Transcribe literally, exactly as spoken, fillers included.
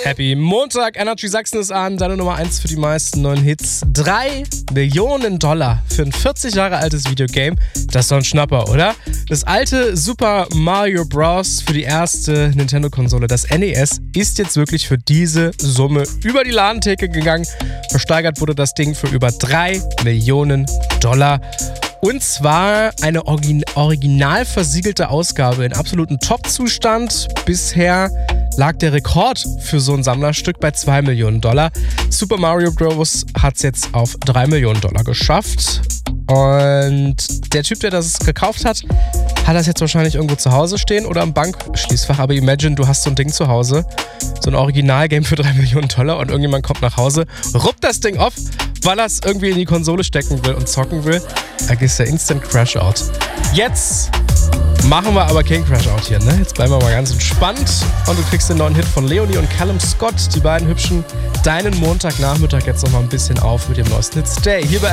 Happy Montag, Energy Sachsen ist an, deine Nummer eins für die meisten neuen Hits. Drei Millionen Dollar für ein vierzig Jahre altes Videogame, das ist doch ein Schnapper, oder? Das alte Super Mario Bros. Für die erste Nintendo-Konsole, das N E S, ist jetzt wirklich für diese Summe über die Ladentheke gegangen. Versteigert wurde das Ding für über drei Millionen Dollar. Und zwar eine Origin- original versiegelte Ausgabe in absolutem Top-Zustand. Bisher lag der Rekord für so ein Sammlerstück bei zwei Millionen Dollar. Super Mario Bros. Hat es jetzt auf drei Millionen Dollar geschafft. Und der Typ, der das gekauft hat, hat das jetzt wahrscheinlich irgendwo zu Hause stehen oder im Bankschließfach. Aber imagine, du hast so ein Ding zu Hause, so ein Originalgame für drei Millionen Dollar und irgendjemand kommt nach Hause, ruppt das Ding auf, weil er es irgendwie in die Konsole stecken will und zocken will. Da ist der Instant Crash Out. Jetzt machen wir aber kein Crash Out hier, ne? Jetzt bleiben wir mal ganz entspannt und du kriegst den neuen Hit von Leonie und Callum Scott. Die beiden hübschen deinen Montagnachmittag jetzt noch mal ein bisschen auf mit dem neuesten Hit Stay hier bei